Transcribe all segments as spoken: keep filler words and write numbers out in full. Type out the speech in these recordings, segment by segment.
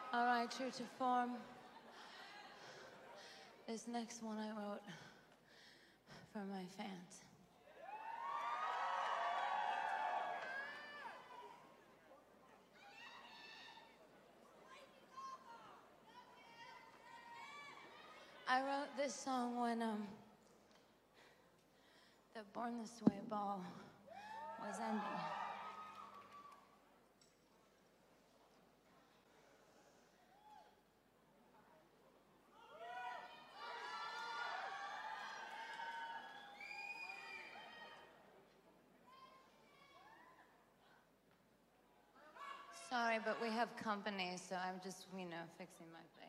All right, true to form. This next one I wrote for my fans. I wrote this song when um, the Born This Way ball was ending. Sorry, but we have company, so I'm just, you know, fixing my face.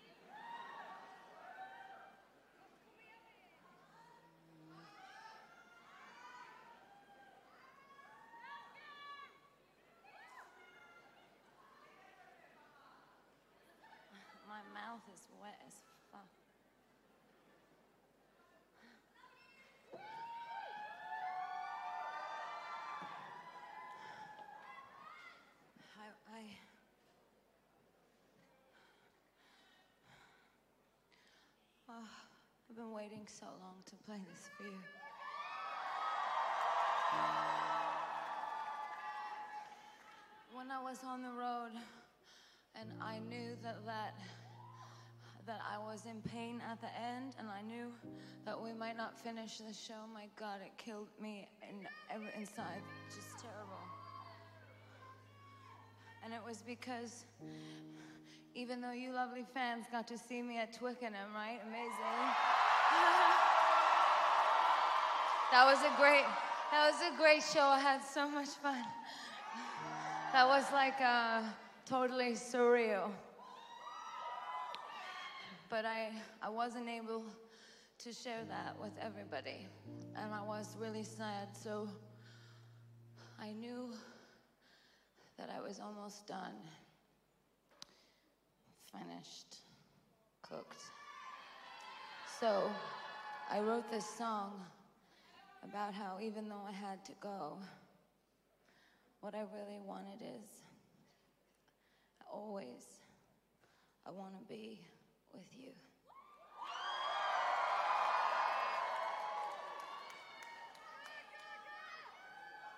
My mouth is wet as fuck. I, I, oh, I've been waiting so long to play this for you. When I was on the road, and I knew that that that I was in pain at the end, and I knew that we might not finish the show. My God, it killed me in, inside, just terrible. And it was because, even though you lovely fans got to see me at Twickenham, right? Amazing. That was a great, that was a great show. I had so much fun. That was like uh, totally surreal. But I, I wasn't able to share that with everybody. And I was really sad, so I knew that I was almost done. Finished, cooked. So I wrote this song about how even though I had to go, what I really wanted is, always, I want to be with you.